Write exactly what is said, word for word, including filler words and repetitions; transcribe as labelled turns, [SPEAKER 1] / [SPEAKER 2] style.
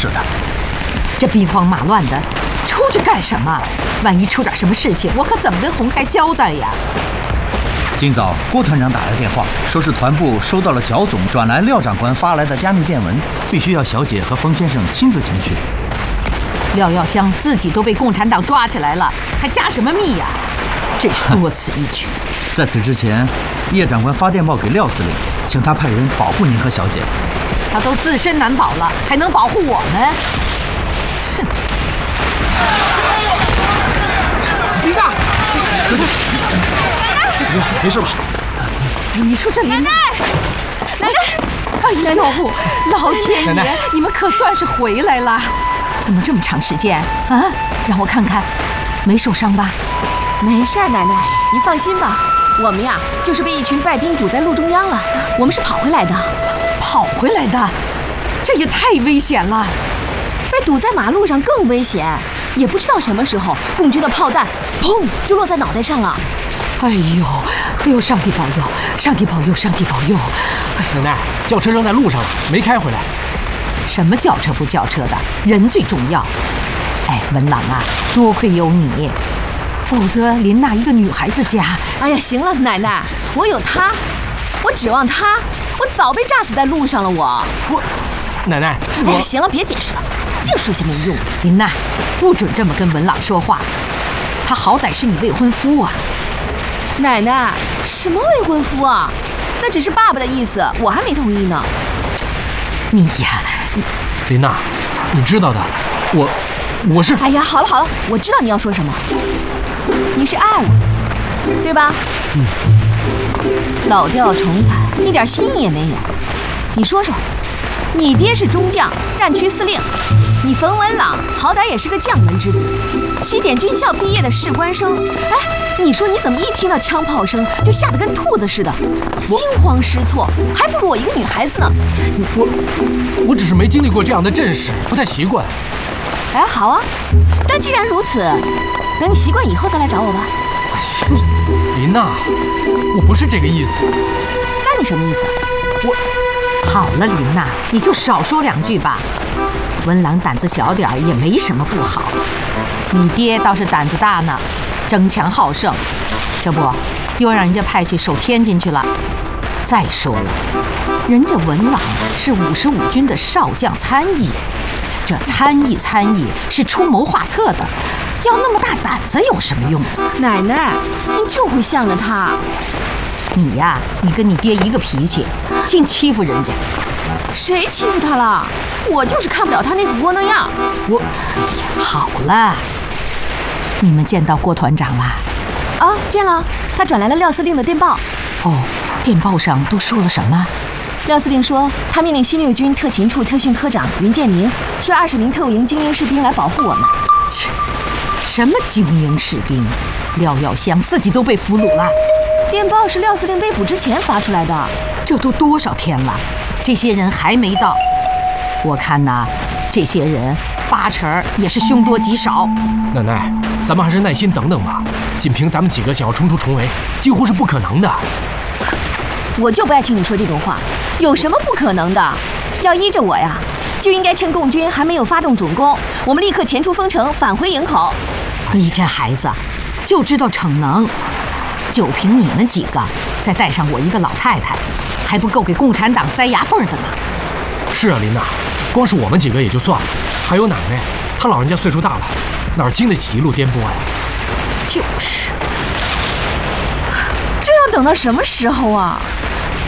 [SPEAKER 1] 似的。
[SPEAKER 2] 这兵荒马乱的，出去干什么？万一出点什么事情，我可怎么跟洪开交代呀？
[SPEAKER 1] 今早郭团长打来电话，说是团部收到了角总转来廖长官发来的加密电文，必须要小姐和冯先生亲自前去。
[SPEAKER 2] 廖耀湘自己都被共产党抓起来了，还加什么密呀？真是多此一举。
[SPEAKER 1] 在此之前，叶长官发电报给廖司令，请他派人保护您和小姐。
[SPEAKER 2] 他都自身难保了，还能保护我们？哼！
[SPEAKER 3] 李大，小姐，怎么样？没事吧？
[SPEAKER 2] 哎，你说这奶
[SPEAKER 4] 奶，奶奶，
[SPEAKER 2] 哎呀，老虎，老天爷，
[SPEAKER 3] 奶奶
[SPEAKER 2] 你们可算是回来了！怎么这么长时间啊？让我看看，没受伤吧？
[SPEAKER 4] 没事儿，奶奶，您放心吧。我们呀，就是被一群败兵堵在路中央了，我们是跑回来的。
[SPEAKER 2] 跑回来的，这也太危险了。
[SPEAKER 4] 被堵在马路上更危险，也不知道什么时候共军的炮弹砰就落在脑袋上了。
[SPEAKER 2] 哎呦，哎呦，上帝保佑，上帝保佑，上帝保佑！哎，
[SPEAKER 3] 奶奶，轿车扔在路上了，没开回来。
[SPEAKER 2] 什么轿车不轿车的，人最重要。哎，文朗啊，多亏有你，否则林娜一个女孩子家……
[SPEAKER 4] 哎呀，行了，奶奶，我有她，我指望她，我早被炸死在路上了。我
[SPEAKER 3] 我，奶奶，
[SPEAKER 4] 哎呀，
[SPEAKER 3] 我
[SPEAKER 4] 行了，别解释了，净说些没用的。
[SPEAKER 2] 林娜，不准这么跟文朗说话，他好歹是你未婚夫啊。
[SPEAKER 4] 奶奶，什么未婚夫啊？那只是爸爸的意思，我还没同意呢。
[SPEAKER 2] 你呀，
[SPEAKER 3] 琳娜，你知道的，我我是……
[SPEAKER 4] 哎呀，好了好了，我知道你要说什么，你是爱我的，对吧？
[SPEAKER 3] 嗯。
[SPEAKER 4] 老调重弹，一点新意也没有。你说说，你爹是中将，战区司令，你冯文朗好歹也是个将门之子，西点军校毕业的士官生。哎，你说你怎么一听到枪炮声就吓得跟兔子似的，惊慌失措，还不如我一个女孩子呢。
[SPEAKER 3] 我我只是没经历过这样的阵势，不太习惯。
[SPEAKER 4] 哎，好啊，但既然如此，等你习惯以后再来找我吧。
[SPEAKER 3] 琳娜，我不是这个意思。
[SPEAKER 4] 那你什么意思？
[SPEAKER 3] 我
[SPEAKER 2] 好了，琳娜，你就少说两句吧。文朗胆子小点儿也没什么不好，你爹倒是胆子大呢，争强好胜，这不又让人家派去守天津去了。再说了，人家文朗是五十五军的少将参议，这参议参议是出谋划策的，要那么大胆子有什么用？
[SPEAKER 4] 奶奶，您就会向着他。
[SPEAKER 2] 你呀，你跟你爹一个脾气，净欺负人家。
[SPEAKER 4] 谁欺负他了？我就是看不了他那副窝囊样。
[SPEAKER 2] 我，哎呀，好了，你们见到郭团长了？
[SPEAKER 4] 啊，见了，他转来了廖司令的电报。
[SPEAKER 2] 哦，电报上都说了什么？
[SPEAKER 4] 廖司令说，他命令新六军特勤处特训科长云建明率二十名特务营精英士兵来保护我们。
[SPEAKER 2] 切，什么精英士兵？廖耀湘自己都被俘虏了。
[SPEAKER 4] 电报是廖司令被捕之前发出来的，
[SPEAKER 2] 这都多少天了，这些人还没到。我看呐，这些人八成也是凶多吉少。
[SPEAKER 3] 奶奶，咱们还是耐心等等吧。仅凭咱们几个想要冲出重围，几乎是不可能的。
[SPEAKER 4] 我就不爱听你说这种话，有什么不可能的？要依着我呀，就应该趁共军还没有发动总攻，我们立刻前出丰城，返回营口。
[SPEAKER 2] 你这孩子就知道逞能，就凭你们几个，再带上我一个老太太，还不够给共产党塞牙缝的呢。
[SPEAKER 3] 是啊，琳娜，光是我们几个也就算了，还有奶奶，她老人家岁数大了，哪经得起一路颠簸呀？
[SPEAKER 2] 就是，
[SPEAKER 4] 这要等到什么时候啊？